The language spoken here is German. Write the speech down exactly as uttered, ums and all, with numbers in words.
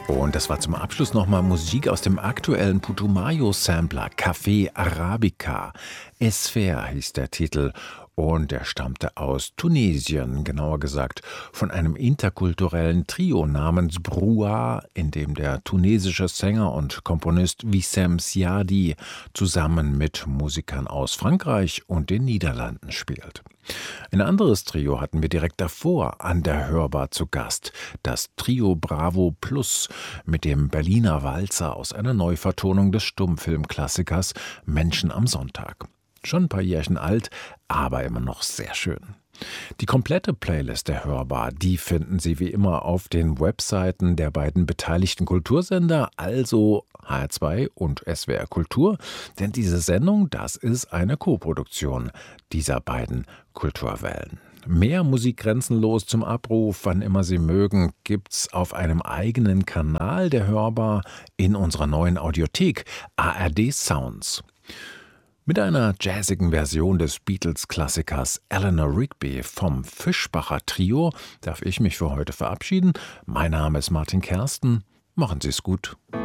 Und das war zum Abschluss nochmal Musik aus dem aktuellen Putumayo-Sampler Café Arabica. Esfer hieß der Titel und er stammte aus Tunesien, genauer gesagt von einem interkulturellen Trio namens Broua, in dem der tunesische Sänger und Komponist Wissem Siadi zusammen mit Musikern aus Frankreich und den Niederlanden spielt. Ein anderes Trio hatten wir direkt davor an der Hörbar zu Gast, das Trio Bravo Plus mit dem Berliner Walzer aus einer Neuvertonung des Stummfilmklassikers Menschen am Sonntag. Schon ein paar Jährchen alt, aber immer noch sehr schön. Die komplette Playlist der Hörbar, die finden Sie wie immer auf den Webseiten der beiden beteiligten Kultursender, also H R zwei und S W R Kultur. Denn diese Sendung, das ist eine Koproduktion dieser beiden Kulturwellen. Mehr Musik grenzenlos zum Abruf, wann immer Sie mögen, gibt's auf einem eigenen Kanal der Hörbar in unserer neuen Audiothek A R D Sounds. Mit einer jazzigen Version des Beatles-Klassikers Eleanor Rigby vom Fischbacher Trio darf ich mich für heute verabschieden. Mein Name ist Martin Kersten. Machen Sie es gut.